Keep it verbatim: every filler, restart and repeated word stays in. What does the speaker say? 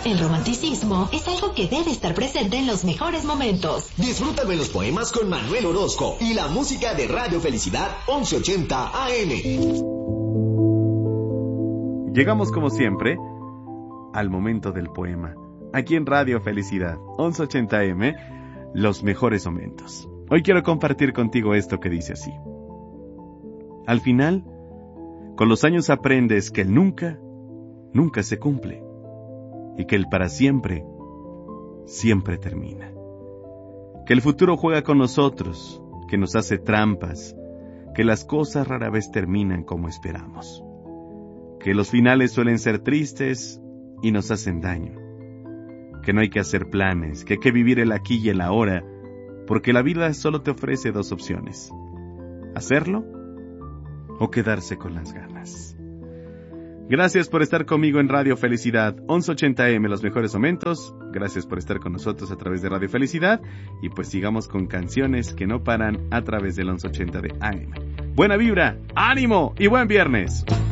El romanticismo es algo que debe estar presente en los mejores momentos. Disfrútame los poemas con Manuel Orozco y la música de Radio Felicidad once ochenta A M. Llegamos como siempre al momento del poema. Aquí en Radio Felicidad once ochenta A M, los mejores momentos. Hoy quiero compartir contigo esto que dice así. Al final, con los años aprendes que el nunca, nunca se cumple. Y que el para siempre, siempre termina. Que el futuro juega con nosotros, que nos hace trampas, que las cosas rara vez terminan como esperamos. Que los finales suelen ser tristes y nos hacen daño. Que no hay que hacer planes, que hay que vivir el aquí y el ahora, porque la vida solo te ofrece dos opciones: hacerlo o quedarse con las ganas. Gracias por estar conmigo en Radio Felicidad once ochenta A M, los mejores momentos. Gracias por estar con nosotros a través de Radio Felicidad. Y pues sigamos con canciones que no paran a través del once ochenta de A M. Buena vibra, ánimo y buen viernes.